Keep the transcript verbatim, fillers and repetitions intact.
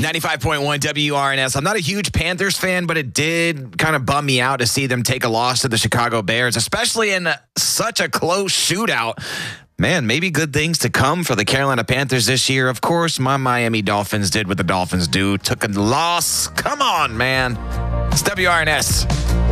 ninety-five point one W R N S. I'm not a huge Panthers fan, but it did kind of bum me out to see them take a loss to the Chicago Bears, especially in a, such a close shootout. Man, maybe good things to come for the Carolina Panthers this year. Of course, my Miami Dolphins did what the Dolphins do. Took a loss. Come on, man. It's W R N S.